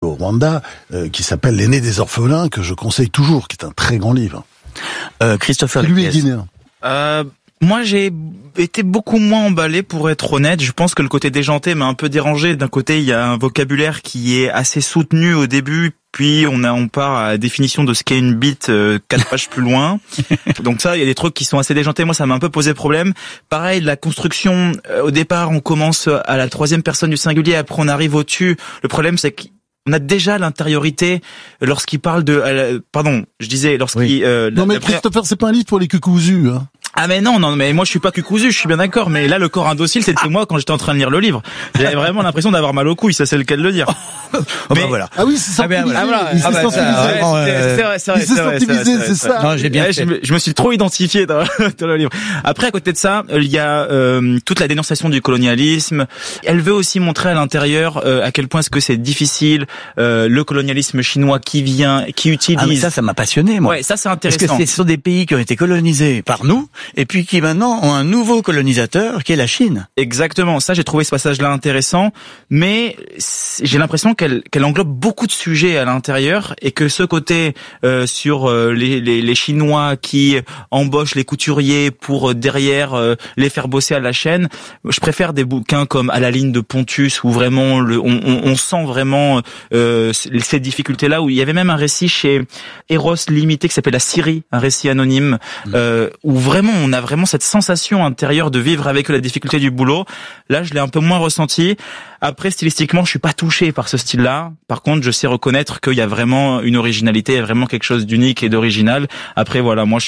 au Rwanda, qui s'appelle L'aîné des orphelins, que je conseille toujours, qui est un très grand livre. Christopher Lui est guinéen. Moi, j'ai été beaucoup moins emballé, pour être honnête. Je pense que le côté déjanté m'a un peu dérangé. D'un côté, il y a un vocabulaire qui est assez soutenu au début, puis on part à la définition de ce qu'est une bite 4 pages plus loin. Donc ça, il y a des trucs qui sont assez déjantés. Moi, ça m'a un peu posé problème. Pareil, la construction, au départ, on commence à la 3e personne du singulier, après on arrive au tu. Le problème, c'est qu'on a déjà l'intériorité lorsqu'il parle de... pardon, je disais, lorsqu'il... non mais Christopher, c'est pas un livre pour les cucousus, hein. Ah mais non, mais moi je suis pas cucousu, je suis bien d'accord, mais là le corps indocile c'était moi quand j'étais en train de lire le livre. J'avais vraiment l'impression d'avoir mal aux couilles, ça c'est le cas de le dire. Mais voilà. Ah oui, c'est ça. Il s'est sensibilisé, c'est ça. Non, j'ai bien fait. Je me suis trop identifié dans le livre. Après, à côté de ça, il y a toute la dénonciation du colonialisme. Elle veut aussi montrer à l'intérieur à quel point est-ce que c'est difficile, le colonialisme chinois qui utilise... Ah mais ça m'a passionné, moi. Ouais, ça c'est intéressant. Parce que ce sont des pays qui ont été colonisés par nous, et puis qui maintenant ont un nouveau colonisateur qui est la Chine. Exactement, ça j'ai trouvé ce passage-là intéressant, mais j'ai l'impression qu'elle englobe beaucoup de sujets à l'intérieur, et que ce côté sur les Chinois qui embauchent les couturiers pour derrière les faire bosser à la chaîne, je préfère des bouquins comme À la ligne de Pontus, où vraiment on sent vraiment ces difficultés-là, où il y avait même un récit chez Eros Limité qui s'appelle La Syrie, un récit anonyme, où vraiment on a vraiment cette sensation intérieure de vivre avec la difficulté du boulot. Là, je l'ai un peu moins ressenti. Après, stylistiquement, je suis pas touché par ce style-là. Par contre, je sais reconnaître qu'il y a vraiment une originalité, il y a vraiment quelque chose d'unique et d'original. Après, voilà, moi,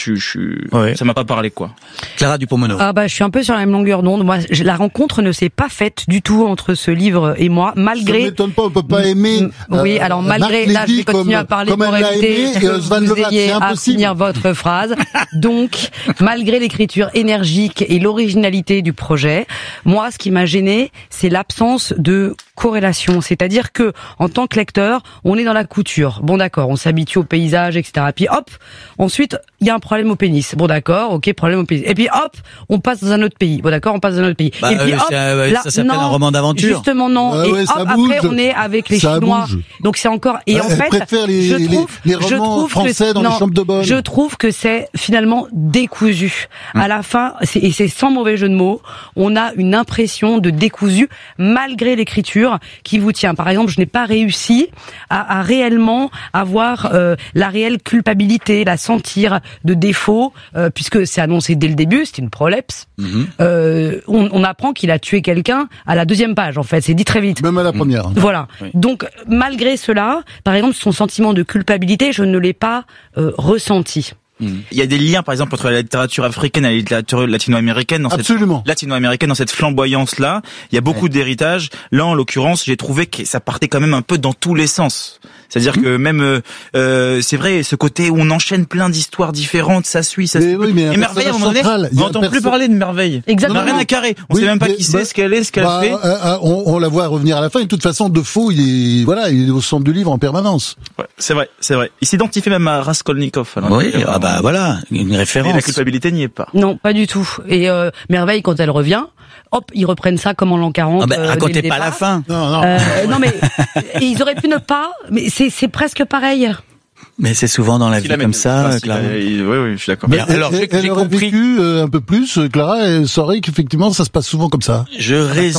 ça m'a pas parlé, quoi. Clara Dupont-Mono. Je suis un peu sur la même longueur d'onde. Moi, la rencontre ne s'est pas faite du tout entre ce livre et moi, malgré... Ça m'étonne pas, on peut pas aimer... Oui, alors malgré... Là, je vais continuer à parler pour éviter que vous ayez à finir votre phrase. Donc, malgré l'écriture énergique et l'originalité du projet, moi, ce qui m'a gêné, c'est l'absence de corrélation. C'est-à-dire que, en tant que lecteur, on est dans la couture. Bon, d'accord, on s'habitue au paysage, etc. Puis hop, ensuite, il y a un problème au pénis. Bon, d'accord, ok, problème au pénis. Et puis hop, on passe dans un autre pays. Bon, d'accord, on passe dans un autre pays. Et puis hop, ça s'appelle un roman d'aventure. Justement, non. Et hop, après, on est avec les Chinois. Donc c'est encore... Et en fait, les romans français dans les chambres de bonne. Je trouve que c'est finalement décousu. À la fin, et c'est sans mauvais jeu de mots, on a une impression de décousu malgré l'écriture qui vous tient. Par exemple, je n'ai pas réussi à réellement avoir la réelle culpabilité, la sentir de défaut, puisque c'est annoncé dès le début, c'est une prolepse. On apprend qu'il a tué quelqu'un à la 2e page, en fait, c'est dit très vite. Même à la première. Voilà. Oui. Donc, malgré cela, par exemple, son sentiment de culpabilité, je ne l'ai pas ressenti. Il y a des liens, par exemple, entre la littérature africaine et la littérature latino-américaine. Latino-américaine, dans cette flamboyance-là, il y a beaucoup d'héritage. Là, en l'occurrence, j'ai trouvé que ça partait quand même un peu dans tous les sens. C'est-à-dire que même, c'est vrai, ce côté où on enchaîne plein d'histoires différentes, ça suit. Oui, mais et Merveille, à un moment donné, on n'entend plus parler de Merveille. Exactement. On n'a rien à carrer. On sait même pas qui c'est, ce qu'elle est, ce qu'elle fait. On la voit revenir à la fin. Et de toute façon, Defoe, il est au centre du livre en permanence. Ouais, c'est vrai. Il s'identifie même à Raskolnikov. Oui, voilà, une référence. Et la culpabilité n'y est pas. Non, pas du tout. Et Merveille, quand elle revient, hop, ils reprennent ça comme en l'an 40. Racontez pas la fin. Non, mais ils auraient pu ne pas, mais c'est presque pareil. Mais c'est souvent dans la vie comme ça, Clara. Oui, je suis d'accord. Mais alors, j'ai compris vécu un peu plus, Clara, elle saurait qu'effectivement, ça se passe souvent comme ça. Je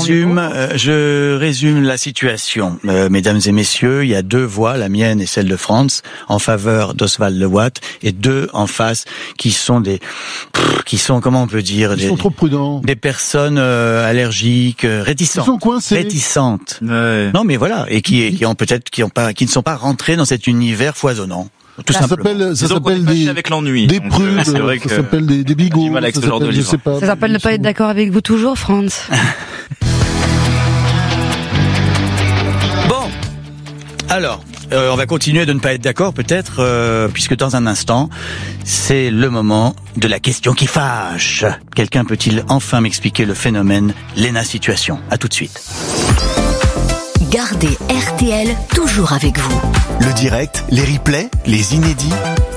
résume la situation. Mesdames et messieurs, il y a 2 voix, la mienne et celle de Franz, en faveur d'Oswald Lewatt, et 2 en face, qui sont comment on peut dire, ils sont trop prudents. Des personnes allergiques, réticentes. Ils sont coincés. Réticentes. Ouais. Non, mais voilà, et qui ne sont pas rentrés dans cet univers foisonnant. Tout simplement. Ça s'appelle avec l'ennui. Des prudes, ça s'appelle des bigots, je sais pas. Ça s'appelle ne pas être d'accord avec vous toujours, Franz. Bon. Alors, on va continuer de ne pas être d'accord peut-être, puisque dans un instant, c'est le moment de la question qui fâche. Quelqu'un peut-il enfin m'expliquer le phénomène Léna Situation? À tout de suite. Gardez RTL toujours avec vous. Le direct, les replays, les inédits.